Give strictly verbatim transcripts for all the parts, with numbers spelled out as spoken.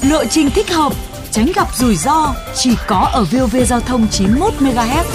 lộ trình thích hợp, tránh gặp rủi ro, chỉ có ở vê o vê Giao thông chín mươi mốt mê ga héc.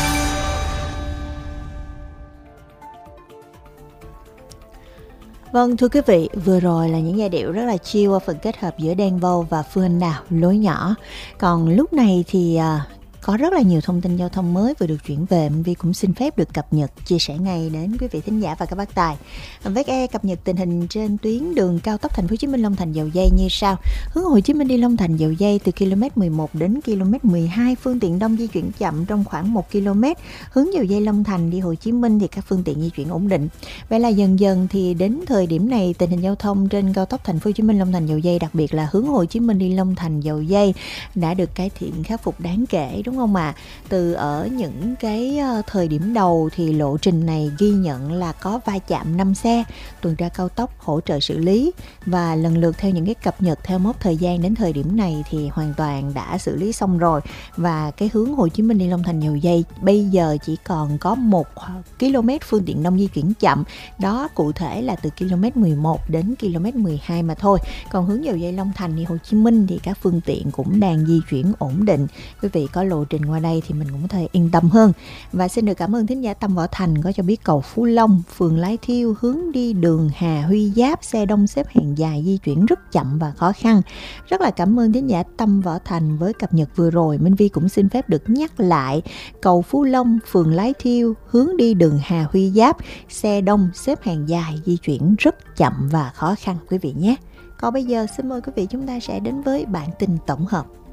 Vâng, thưa quý vị, vừa rồi là những giai điệu rất là chill qua phần kết hợp giữa Đen Vâu và Phương Anh Đào, Lối Nhỏ. Còn lúc này thì à, có rất là nhiều thông tin giao thông mới vừa được chuyển về, Minh Vi cũng xin phép được cập nhật, chia sẻ ngay đến quý vị thính giả và các bác tài. vê kép e cập nhật tình hình trên tuyến đường cao tốc Thành phố Hồ Chí Minh Long Thành Dầu Giây như sau. Hướng Hồ Chí Minh đi Long Thành Dầu Giây từ ki lô mét mười một đến ki lô mét mười hai, phương tiện đông di chuyển chậm trong khoảng một ki lô mét. Hướng Dầu Giây Long Thành đi Hồ Chí Minh thì các phương tiện di chuyển ổn định. Vậy là dần dần thì đến thời điểm này, tình hình giao thông trên cao tốc Thành phố Hồ Chí Minh Long Thành Dầu Giây, đặc biệt là hướng Hồ Chí Minh đi Long Thành Dầu Giây đã được cải thiện, khắc phục đáng kể, đúng không ạ? À? Từ ở những cái thời điểm đầu thì lộ trình này ghi nhận là có va chạm năm xe, tuần tra cao tốc hỗ trợ xử lý, và lần lượt theo những cái cập nhật theo mốc thời gian đến thời điểm này thì hoàn toàn đã xử lý xong rồi. Và cái hướng Hồ Chí Minh đi Long Thành Dầu Giây bây giờ chỉ còn có một ki lô mét phương tiện đông di chuyển chậm, đó cụ thể là từ ki lô mét mười một đến ki lô mét mười hai mà thôi. Còn hướng Dầu Giây Long Thành đi Hồ Chí Minh thì các phương tiện cũng đang di chuyển ổn định. Quý vị có lộ trình qua đây thì mình cũng có thể yên tâm hơn. Và xin được cảm ơn thính giả Tâm Võ Thành có cho biết cầu Phú Long, phường Lái Thiêu hướng đi đường Hà Huy Giáp, xe đông xếp hàng dài, di chuyển rất chậm và khó khăn. Rất là cảm ơn thính giả Tâm Võ Thành với cập nhật vừa rồi. Minh Vi cũng xin phép được nhắc lại cầu Phú Long, phường Lái Thiêu hướng đi đường Hà Huy Giáp, xe đông xếp hàng dài, di chuyển rất chậm và khó khăn quý vị nhé. Còn bây giờ xin mời quý vị chúng ta sẽ đến với bản tin tổng hợp.